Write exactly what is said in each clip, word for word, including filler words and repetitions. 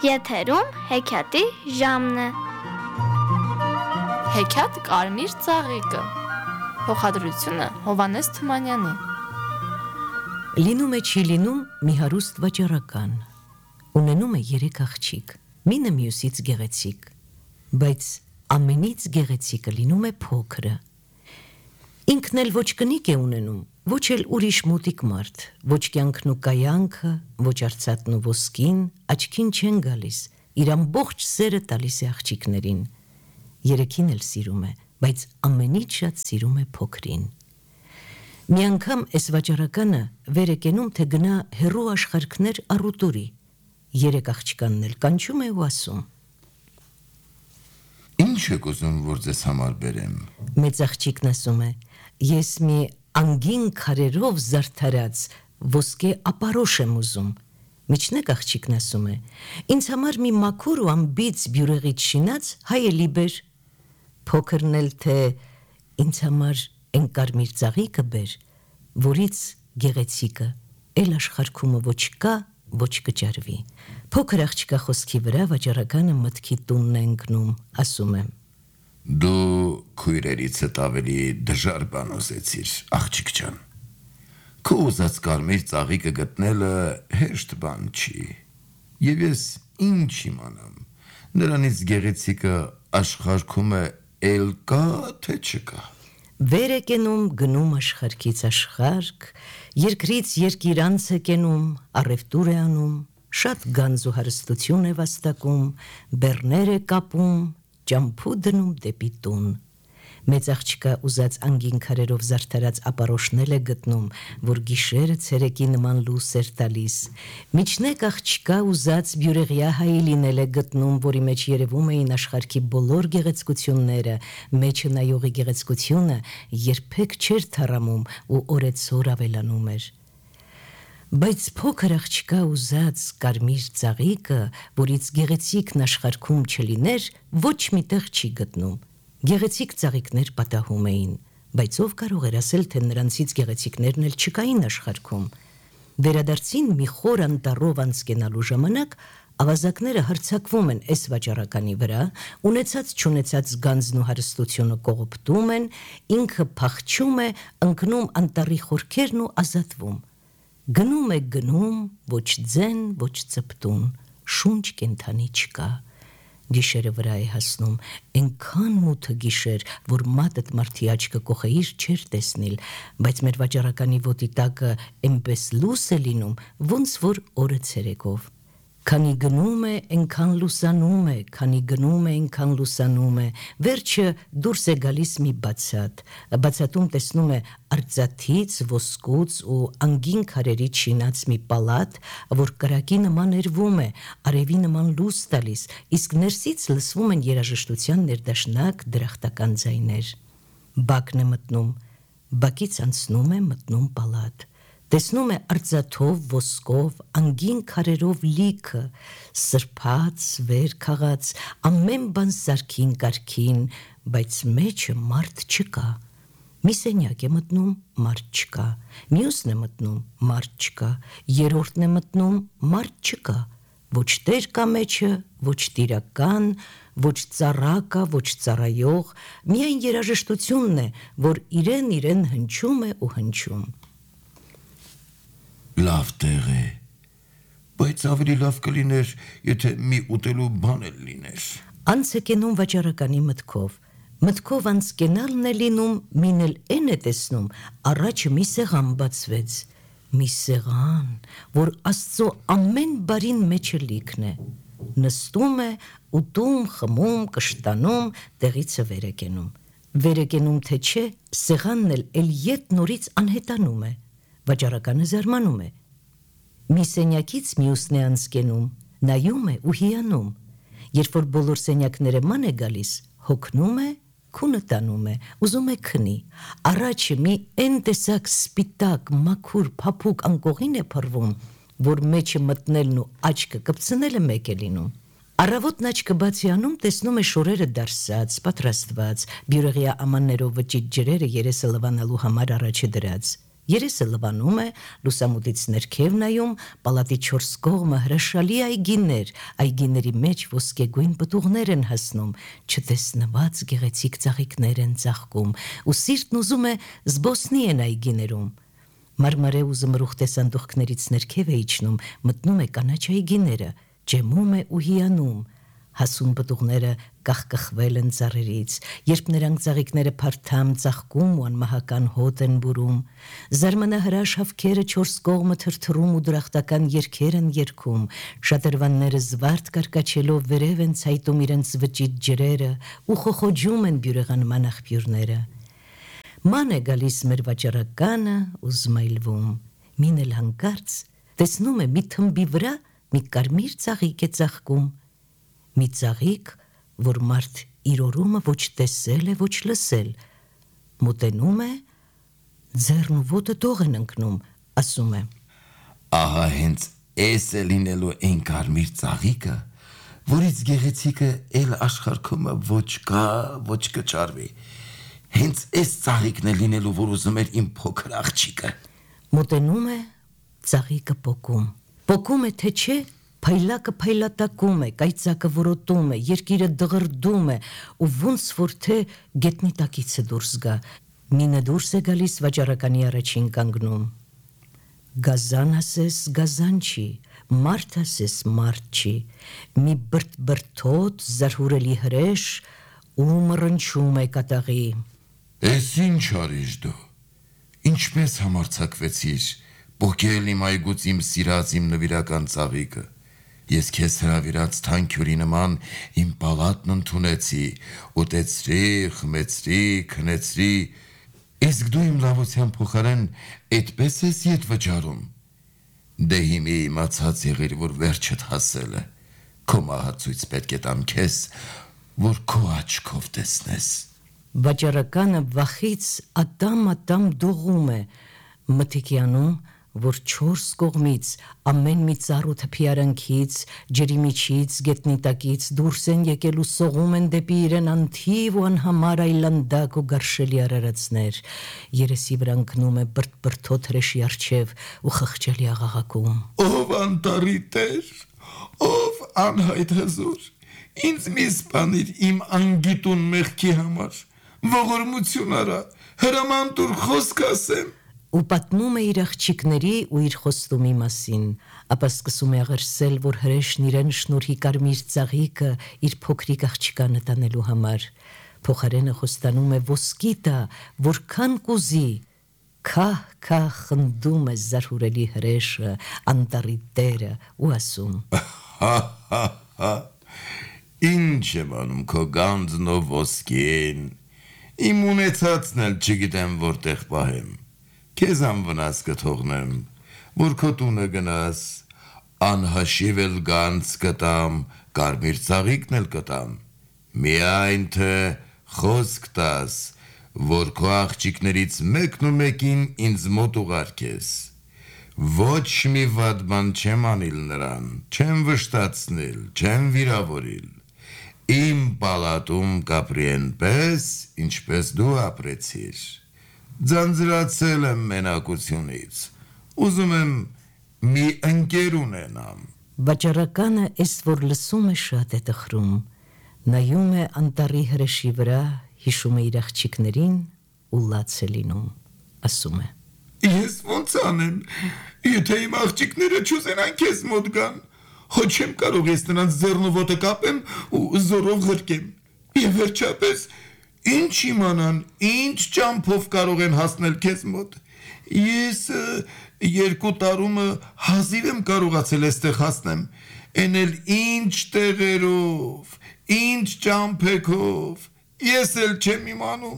Եթերում հեքիաթի ժամն է։ Հեքիաթ Կարմիր ծաղիկը։ Փոխադրությունը Հովհաննես Թումանյանի։ Լինում է չի լինում մի հարուստ վաճառական, ունենում է երեք աղջիկ, մինը մյուսից գեղեցիկ, բայց ամենից գեղեցիկը լինում է փոքրը։ Ինքն էլ ոչ կնիկ է ունենում, ոչ էլ ուրիշ մոտիկ մարդ, ոչ կյանքն ու կայանքը, ոչ արծաթն ու ոսկին, աչքին չեն գալիս, իր ամբողջ սերը տալիս է աղջիկներին։ Երեքին էլ սիրում է, բայց ամենից շատ սիրում է փոքրին։ Մի անգամ այս վաճառականը վեր է կենում, թե գնա հեռու աշխարհքներ առուտուրի, երեք աղջկանն էլ կանչում է ու ասում. Ինչ եք ուզում, որ ձեզ համար բերեմ։ Մեծ աղջիկն ասում է. Ես մի անգին քարերով զարդարած ոսկե ապարոշ եմ ուզում։ Միջնեկ աղջիկն ասում է. Ինձ համար մի մաքուր ու ամբից բյուրեղից շինած հայելի բեր։ Փոքրն էլ թե ինձ համար են կարմիր ծաղիկը բեր, որից գեղեցիկը էլ աշխարհքում ոչ կա, ոչ կճարվի։ Փոքր աղջկա խոսքի վրա վաճառականը մտքի տունն է ընկնում, ասում է. Դու քույրերիցդ ավելի դժար բան ուզեցիր, աղջիկ ջան։ Քո ուզած կարմիր ծաղիկը գտնելը հեշտ բան չի։ Եվ ես ինչ իմանամ, նրանից գեղեցիկը աշխարհքում է էլ կա, թե չկա։ Վեր է կենում, գնում աշխարհքից աշխարհք, երկրից երկիր անց է կենում, առևտուր է անում, շատ գանձ ու հարստություն է վաստակում, բեռներ է կապում, ճամփու դնում դեպի տուն։ Մեծ աղջկա ուզած անգին քարերով զարդարած ապարոշնել է գտնում, որ գիշերը ցերեկի նման լույս էր տալիս։ Միջնեկ աղջկա ուզած բյուրեղյա հայի լինել է գտնում, որի մեջ երևում էին աշխարհքի բոլոր գեղեցկությունները, մեջը նայողի գեղեցկությունը երբեք չէր թառամում ու օրեցօր ավելանում էր։ Բայց փոքր աղջկա ուզած կարմիր ծաղիկը, որից գեղեցիկն աշխարհքում չլիներ, ոչ միտեղ չի գտնում։ Գեղեցիկ ծաղիկներ պատահում էին, բայց ով կարող էր ասել, թե նրանցից գեղեցիկներն էլ չկային աշխարհքում։ Վերադարձին մի խոր անտառով անցկենալու ժամանակ ավազակները հարձակվում են այս վաճառականի վրա, ունեցած չունեցած գանձն ու հարստությունը կողոպտում են, ինքը փախչում է, ընկնում անտառի խորքերն ու ազատվում։ Գնում է գնում, ոչ ձեն, ոչ ծպտուն, շունչ կենթանի չկա։ Գիշերը վրա է հասնում, այնքան մութը գիշեր, որ մատդ մարդի աչքը կողեիր չէր տեսնիլ, բայց մեր վաճառականի ոտի տակը այնպես լույս է լինում, ոնց որ օրը ցերեկով։ Քանի գնում է, այնքան լուսանում է, քանի գնում է, այնքան լուսանում է, վերջը դուրս է գալիս մի բացատ, բացատում տեսնում է արծաթից, ոսկուց ու անգին քարերից շինած մի պալատ, որ կրակի նման էրվում է, արևի նման լույս տալիս, իսկ ներսից լսվում են երաժշտության ներդաշնակ դրախտական ձայներ։ Բակն է մտնում, բակից անցնում է, մտնում պալատ։ Տեսնում է արծաթով, ոսկով, անգին քարերով լիքը, սրբած, վեր քաղած, ամեն բան սարքին կարգին, բայց մեջը մարդ չկա։ Մի սենյակ է մտնում, մարդ չկա, մյուսն է մտնում, մարդ չկա, երրորդն է մտնում, մարդ չկա, ոչ տեր կա մեջը, ոչ տիրական, ոչ ծառա կա, ոչ ծառայող, միայն երաժշտությունն է, որ իրեն իրեն հնչում է ու հնչում։ Լավ տեղ է, բայց ավելի լավ կլիներ, եթե մի ուտելու բան էլ լիներ։ Անց է կենում վաճառականի մտքով, մտքով անց կենալն է լինում, մին էլ են է տեսնում, առաջը մի սեղան բացվեց, մի սեղան, որ Աստծո ամեն բարին մեջը լիքն է, նստում է, ուտում, խմում, կշտանում, տեղիցը վեր է կենում։ Վեր է կենում թե չէ, սեղանն էլ էլ ետ նորից անհետանում է։ Վաճառականը զարմանում է։ Մի սենյակից մյուսն է անցկենում, նայում է ու հիանում։ Երբ որ բոլոր սենյակները ման է գալիս, հոգնում է, քունը տանում է, ուզում է քնի։ Առաջը մի են տեսակ սպիտակ, մաքուր, փափուկ անկողին է փռվում, որ մեջը մտնելն ու աչքը կպցնելը մեկ է լինում։ Առավոտն աչքը բացի անում, տեսնում է շորերը դարսած, պատրաստված, բյուրեղյա ամաններով վճիտ ջրերը երեսը լվանալու համար առաջը դրած։ Երեսը լվանում է, լուսամուտից ներքև նայում, պալատի չորս կողմը հրաշալի այգիներ, այգիների մեջ ոսկեգույն պտուղներ են հասնում, չտեսնված գեղեցիկ ծաղիկներ են ծաղկում, ու սիրտն ուզում է զբոսնի են այգիներում։ Մարմարե ու զմրուխ տեսանդուխքներից ներքև է իջնում, մտնում է կանաչ այգիները, ջեմում է ու հիանում։ Հասուն պտուղները կախկխվել են ծառերից, երբ նրանք ծաղիկները փարթամ ծաղկում ու անմահական հոտ են բուրում, զարմանահրաշ հավքերը չորս կողմը թրթռում ու դրախտական երգեր են երգում, շատրվանները զվարթ կարկաչելով վերև են ցայտում իրենց վճիտ ջրերը ու խոխոջում են բյուրեղանման աղբյուրները։ Ման է գալիս մեր վաճառականը ու զմայլվում, մին էլ հանկարծ տեսնում է մի թմբի վրա մի կարմիր ծաղիկ է ծաղկում, մի ծաղիկ, որ մարդ իր օրումը ոչ տեսել է, ոչ լսել, մոտենում է, ձեռն ու ոտը տող են ընկնում, ասում է. Ահա հենց էս է լինելու այն կարմիր ծաղիկը, որից գեղեցիկը էլ աշխարհքումը ոչ կա, ոչ կճարվի։ Հենց էս ծաղիկն է լինելու, որ ուզում էր իմ փոքր աղջիկը։ Մոտենում է, ծաղիկը պոկում, պոկում է թե չէ, փայլակը փայլատակում է, կայծակը որոտում է, երկիրը դղրդում է, ու ոնց որ թե գետնի տակից է դուրս գա, մինը դուրս է գալիս վաճառականի առաջին կանգնում։ Գազան ասես գազան չի, մարդ ասես մարդ չի, մի բրտ-բրտոտ զարհուրելի հրեշ ու մռնչում է կատաղի։ Էս ինչ արիշ դու, ինչպես համարձակվեցիր, պոկել իմ այգուց իմ սիրած իմ նվիրական ծաղիկը, ես քեզ հրավիրած թանքյուրի նման իմ պալատն ընդունեցի, ուտեցրի, խմեցրի, քնեցրի, իսկ դու իմ լավության փոխարեն այդպես ես ետ վճարում, դե հիմի իմացած եղիր, որ վերջդ հասել է, քո մահացույց պետք է տամ քեզ, որ քո աչքով տեսնես։ Վաճառականը վախից ատամ-ատամ դողում է, մտիկի անում, որ չորս կողմից, ամեն մի ծառ ու թփի արանքից, ջրի միջից, գետնի տակից դուրս են եկել ու սողում են դեպի իրեն անթիվ ու անհամար այլանդակ ու գարշելի արարածներ, երեսի վրա ընկնում է բրտ-բրտոտ հրեշի առջև ու խղճալի աղաղակում. Ով անտարի տեր, ով անհայտ հզոր, ինձ մի սպանիր իմ անգիտուն մեղքի համար, ողորմություն արա, հրաման տուր խոսք ասեմ։ Ու պատմում է իր աղջիկների ու իր խոստումի մասին, ապա սկսում է աղերսել, որ հրեշն իրեն շնորհի կարմիր ծաղիկը իր փոքրիկ աղջկանը տանելու համար, փոխարենը խոստանում է ոսկի տա, որքան կուզի, քահ-քահ խնդում է զարհուրելի հրեշը, անտառի տերը ու ասում. Հա-հա-հա, ինչ եմ անում քո գանձն ու ոսկին, իմ ունեցածն էլ չգիտեմ որտեղ պահեմ, քեզ անվնաս կթողնեմ, որ քո տունը գնաս, անհաշիվ էլ գանձ կտամ, կարմիր ծաղիկն էլ կտամ, միայն թե խոսք տաս, որ քո աղջիկներից մեկն ու մեկին ինձ մոտ ուղարկես, ոչ մի վատ բան չեմ անիլ նրան, չեմ վշտացնիլ, չեմ վիրավորիլ, իմ պալատում կապրի այնպես, ինչպես դու ապրեցիր, ձանձրացել եմ մենակությունից, ուզում եմ մի ընկեր ունենամ։ Վաճառականը էս որ լսում է շատ է տխրում, նայում է անտառի հրեշի վրա, հիշում է իր աղջիկներին ու լաց է լինում, ասում է. Ես ոնց անեմ, եթե իմ աղջիկները չուզենան քեզ մոտ գան, հո չեմ կարող ես նրանց ձեռն ու ոտը կապեմ ու զորով ղրկեմ, եւ վերջապես ինչ իմանան, ինչ ճամփով կարող են հասնել քեզ մոտ, ես երկու տարումը հազիվ եմ կարողացել այստեղ հասնեմ, են էլ ինչ տեղերով, ինչ ճամփեքով, ես էլ չեմ իմանում։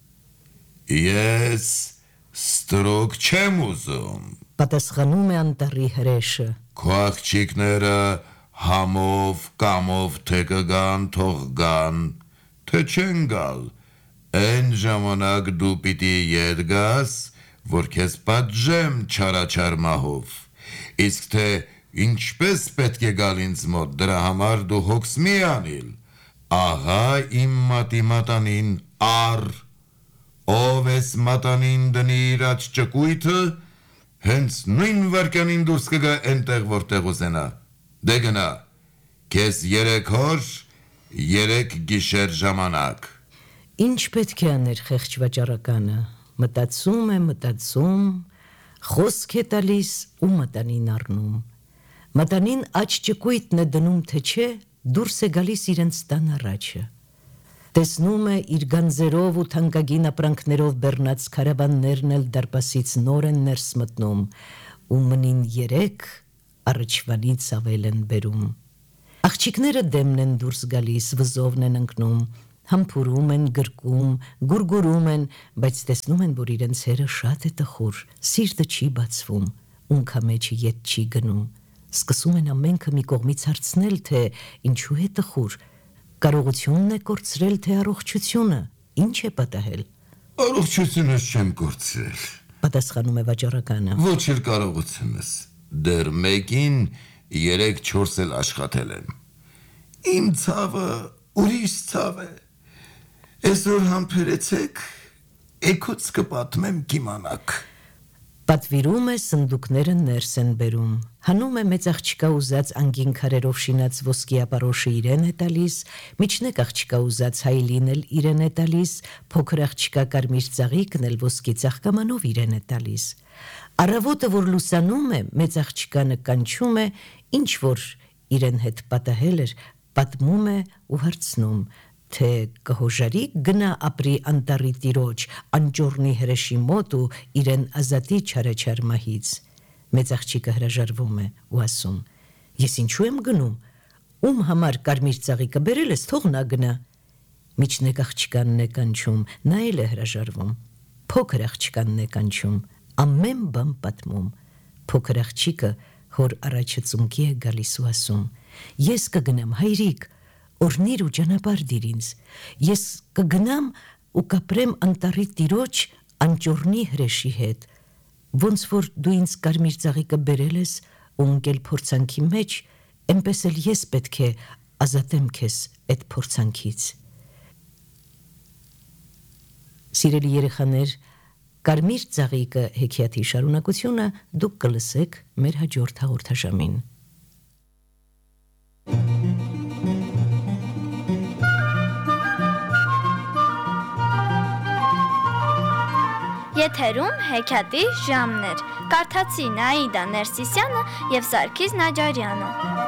Ես ստրոկ չեմ ուզում, պատասխանում է անտառի հրեշը, քո աղջիկները համով, կամով թե կգան, թող գան, թե չեն գալ, այն ժամանակ դու պիտի ետ գաս, որ քեզ պատժեմ չարաչար մահով, իսկ թե ինչպես պետք է գալ ինձ մոտ, դրա համար դու հոգս մի անիլ, ահա իմ մատի մատանին առ, Ով էս մատանին դնի իր աջ ճկույթը, հենց նույն վարկանին դուրս կգա այնտեղ, որտեղ ուզենա։ Դե գնա, քեզ երեք օր, երեք գիշեր ժամանակ։ Ինչ պետք է աներ խեղճ վաճառականը, մտածում է, մտածում, խոսք է տալիս ու մատանին առնում։ Մատանին աջ ճկույթն է դնում, թե չէ, դուրս է գալիս իրենց տան առաջը։ Տեսնում է իր գանձերով ու թանկագին ապրանքներով բեռնած քարավաններն էլ դարպասից նոր են ներս մտնում ու մնին երեք առաջվանից ավել են բերում։ Աղջիկները դեմն են դուրս գալիս, վզովն են ընկնում, համբուրում են, գրկում, գուրգուրում են, բայց տեսնում են, որ իրենց հերը շատ է տխուր, սիրտը չի բացվում, ունքամեջը ետ չի գնում։ Սկսում են ամենքը մի կողմից հարցնել, թե ինչու է տխուր, կարողությունն է կորցրել, թե առողջությունը, ինչ է պատահել։ Առողջությունս չեմ կորցրել, պատասխանում է վաճառականը։ Ոչ էլ կարողությունս, դեռ մեկին երեք-չորս էլ աշխատել եմ։ Իմ ցավը ուրիշ ցավ է։ Այսօր համբերեցեք, էգուց կպատմեմ կիմանաք։ Պատվիրում է, սնդուկները ներս են բերում, հանում է մեծ աղջկա ուզած անգին քարերով շինած ոսկի ապարոշը իրեն է տալիս, միջնեկ աղջկա ուզած հայլին էլ իրեն է տալիս, փոքր աղջկա կարմիր ծաղիկն էլ ոսկի ծաղկամանով իրեն է տալիս։ Առավոտը, որ լուսանում է, մեծ աղջկանը կանչում է, ինչ որ իրեն հետ պատահել էր, պատմում է ու հարցնում, թե կհոժարի գնա ապրի անտառի տիրոջ, անճոռնի հրեշի մոտ ու իրեն ազատի չարաչար մահից։ Մեծ աղջիկը հրաժարվում է ու ասում. Ես ինչու եմ գնում, ում համար կարմիր ծաղիկը բերել ես, թող նա գնա։ Միջնեկ աղջկանն է կանչում, նա էլ է հրաժարվում։ Փոքր աղջկանն է կանչում, ամեն բան պատմում։ Փոքր աղջիկը հոր առաջը ծունկի է գալիս ու ասում. Ես կգնամ, հայրիկ, օրհնիր ու ճանապարհ դիր ինձ, ես կգնամ ու կապրեմ անտառի տիրոջ անճոռնի հրեշի հետ, ոնց որ դու ինձ կարմիր ծաղիկը բերել ես ու ընկել փորձանքի մեջ, այնպես էլ ես պետք է ազատեմ քեզ այդ փորձանքից։ Սիրելի երեխաներ, կարմիր ծաղիկը հեքիաթի շարունակությունը դուք կլսեք մեր հաջորդ հաղորդաշամին։ Եթերում հեքիաթի ժամներ։ Կարդացի Նաիդա Ներսիսյանը և Սարգիս Նաջարյանը։